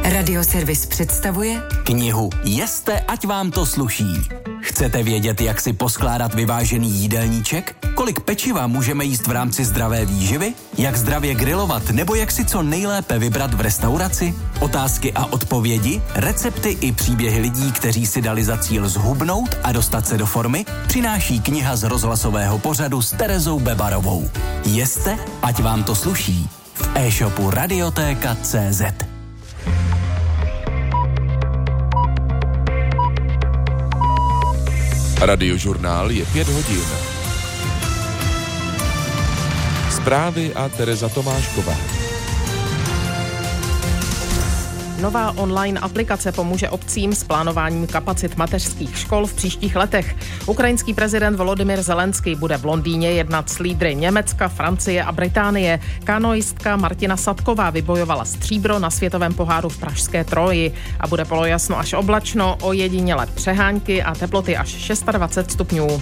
Radioservis představuje knihu Jeste, ať vám to sluší. Chcete vědět, jak si poskládat vyvážený jídelníček? Kolik pečiva můžeme jíst v rámci zdravé výživy? Jak zdravě grilovat nebo jak si co nejlépe vybrat v restauraci? Otázky a odpovědi, recepty i příběhy lidí, kteří si dali za cíl zhubnout a dostat se do formy, přináší kniha z rozhlasového pořadu s Terezou Bebarovou. Jeste, ať vám to sluší. V e-shopu Radiotéka.cz. Radiožurnál je 5 hodin. Zprávy a Tereza Tomášková. Nová online aplikace pomůže obcím s plánováním kapacit mateřských škol v příštích letech. Ukrajinský prezident Volodymyr Zelenský bude v Londýně jednat s lídry Německa, Francie a Británie. Kanoistka Martina Sadková vybojovala stříbro na světovém poháru v pražské Troji a bude polojasno až oblačno, ojediněle přehánky a teploty až 26 stupňů.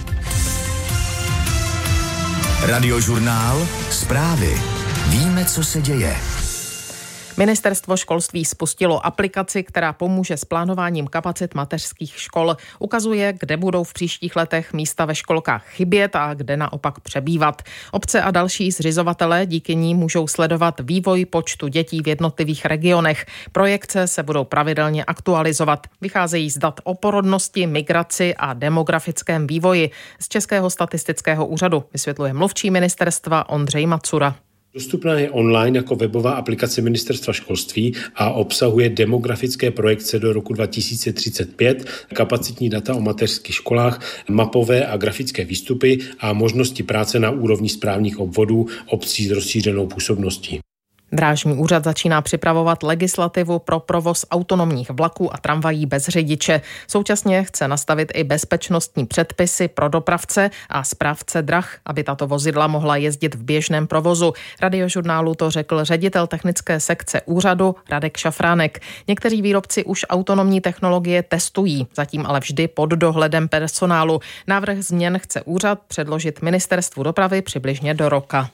Radiožurnál, zprávy. Víme, co se děje. Ministerstvo školství spustilo aplikaci, která pomůže s plánováním kapacit mateřských škol. Ukazuje, kde budou v příštích letech místa ve školkách chybět a kde naopak přebývat. Obce a další zřizovatelé díky ní můžou sledovat vývoj počtu dětí v jednotlivých regionech. Projekce se budou pravidelně aktualizovat. Vycházejí z dat o porodnosti, migraci a demografickém vývoji. Z Českého statistického úřadu vysvětluje mluvčí ministerstva Ondřej Macura. Dostupná je online jako webová aplikace Ministerstva školství a obsahuje demografické projekce do roku 2035, kapacitní data o mateřských školách, mapové a grafické výstupy a možnosti práce na úrovni správních obvodů obcí s rozšířenou působností. Drážní úřad začíná připravovat legislativu pro provoz autonomních vlaků a tramvají bez řidiče. Současně chce nastavit i bezpečnostní předpisy pro dopravce a správce drah, aby tato vozidla mohla jezdit v běžném provozu. Radiožurnálu to řekl ředitel technické sekce úřadu Radek Šafránek. Někteří výrobci už autonomní technologie testují, zatím ale vždy pod dohledem personálu. Návrh změn chce úřad předložit Ministerstvu dopravy přibližně do roka.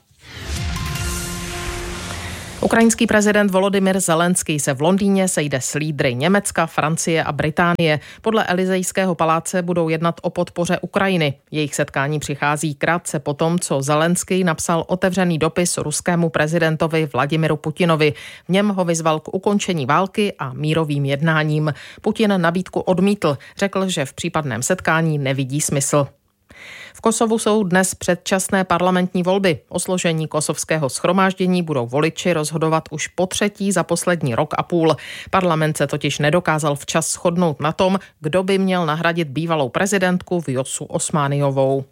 Ukrajinský prezident Volodymyr Zelenský se v Londýně sejde s lídry Německa, Francie a Británie. Podle Elysejského paláce budou jednat o podpoře Ukrajiny. Jejich setkání přichází krátce po tom, co Zelenský napsal otevřený dopis ruskému prezidentovi Vladimiru Putinovi. V něm ho vyzval k ukončení války a mírovým jednáním. Putin nabídku odmítl, řekl, že v případném setkání nevidí smysl. V Kosovu jsou dnes předčasné parlamentní volby. O složení kosovského shromáždění budou voliči rozhodovat už po třetí za poslední rok a půl. Parlament se totiž nedokázal včas shodnout na tom, kdo by měl nahradit bývalou prezidentku Vjosu Osmanijovou.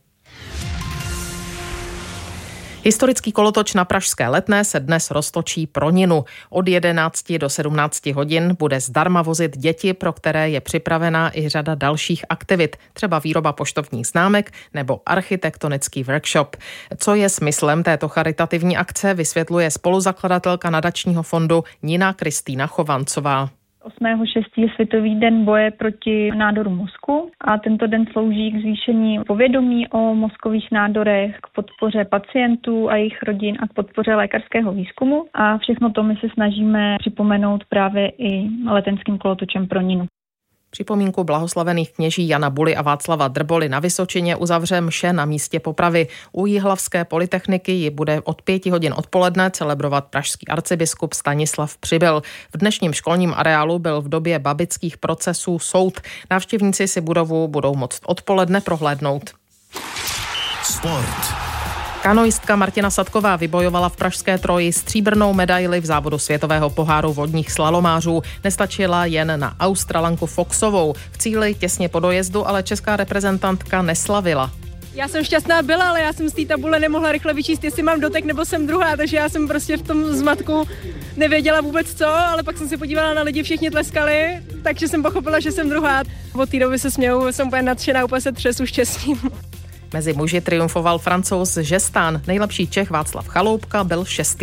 Historický kolotoč na pražské Letné se dnes roztočí pro Ninu. Od 11 do 17 hodin bude zdarma vozit děti, pro které je připravená i řada dalších aktivit, třeba výroba poštovních známek nebo architektonický workshop. Co je smyslem této charitativní akce, vysvětluje spoluzakladatelka nadačního fondu Nina Kristýna Chovancová. 8.6. je Světový den boje proti nádorům mozku a tento den slouží k zvýšení povědomí o mozkových nádorech, k podpoře pacientů a jejich rodin a k podpoře lékařského výzkumu a všechno to my se snažíme připomenout právě i letenským kolotočem pro Ninu. Připomínku blahoslavených kněží Jana Buly a Václava Drboly na Vysočině uzavře mše na místě popravy. U Jihlavské polytechniky ji bude od 5 hodin odpoledne celebrovat pražský arcibiskup Stanislav Přibyl. V dnešním školním areálu byl v době babických procesů soud. Návštěvníci si budovu budou moct odpoledne prohlédnout. Sport. Kanoistka Martina Sadková vybojovala v pražské Troji stříbrnou medaili v závodu světového poháru vodních slalomářů. Nestačila jen na Australanku Foxovou. V cíli těsně po dojezdu ale česká reprezentantka neslavila. Já jsem šťastná byla, ale já jsem z té tabule nemohla rychle vyčíst, jestli mám dotek nebo jsem druhá, takže já jsem prostě v tom zmatku nevěděla vůbec co, ale pak jsem se podívala na lidi, všichni tleskali, takže jsem pochopila, že jsem druhá. Od té doby se směju, jsem úplně nadšená, úplně se třesu štěstím. Mezi muži triumfoval Francouz Žestán, nejlepší Čech Václav Chaloupka byl 6.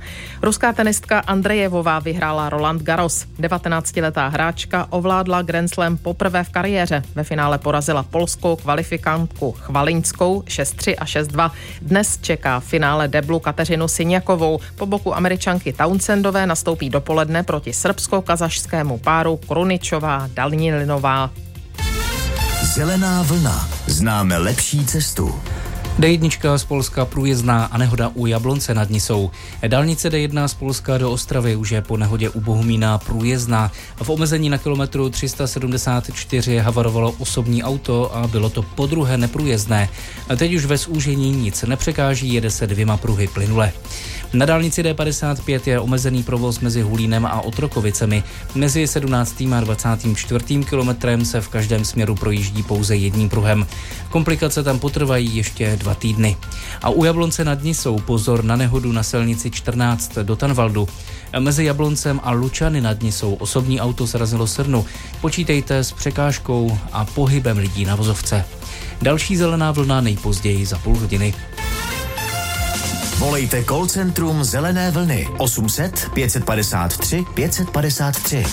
Ruská tenistka Andrejevová vyhrála Roland Garros. 19letá hráčka ovládla Grand Slam poprvé v kariéře. Ve finále porazila polskou kvalifikantku Chvaliňskou 6-3 a 6-2. Dnes čeká v finále deblu Kateřinu Syniakovou. Po boku Američanky Townsendové nastoupí dopoledne proti srbsko-kazašskému páru Kruničová-Danilinová. Zelená vlna. Známe lepší cestu. D1 z Polska průjezdná a nehoda u Jablonce nad Nisou. Dálnice D1 z Polska do Ostravy už je po nehodě u Bohumína průjezdná. V omezení na kilometru 374 havarovalo osobní auto a bylo to podruhé neprůjezdné. Teď už ve zúžení nic nepřekáží, jede se 2 pruhy plynule. Na dálnici D55 je omezený provoz mezi Hulínem a Otrokovicemi. Mezi 17. a 24. kilometrem se v každém směru projíždí pouze jedním pruhem. Komplikace tam potrvají ještě 2 týdny. A u Jablonce nad Nisou pozor na nehodu na silnici 14 do Tanvaldu. Mezi Jabloncem a Lučany nad Nisou osobní auto srazilo srnu. Počítejte s překážkou a pohybem lidí na vozovce. Další zelená vlna nejpozději za půl hodiny. Volejte call centrum Zelené vlny 800 553 553.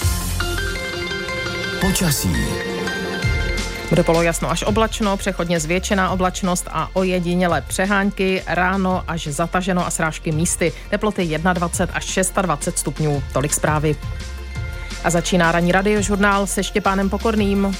Počasí. Bude polojasno až oblačno, přechodně zvětšená oblačnost a ojedinělé přehánky, ráno až zataženo a srážky místy. Teploty 21 až 26 stupňů. Tolik zprávy. A začíná ranní radiožurnál se Štěpánem Pokorným.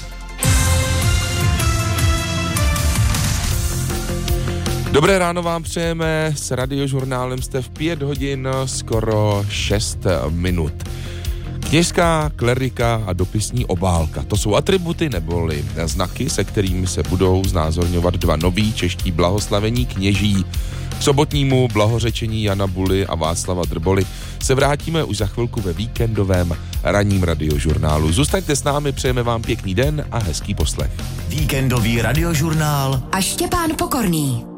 Dobré ráno vám přejeme, s radiožurnálem jste v 5 hodin skoro 6 minut. Kněžská, klerika a dopisní obálka. To jsou atributy neboli znaky, se kterými se budou znázorňovat 2 noví čeští blahoslavení kněží. K sobotnímu blahořečení Jana Buly a Václava Drboly se vrátíme už za chvilku ve víkendovém ranním radiožurnálu. Zůstaňte s námi, přejeme vám pěkný den a hezký poslech. Víkendový radiožurnál a Štěpán Pokorný.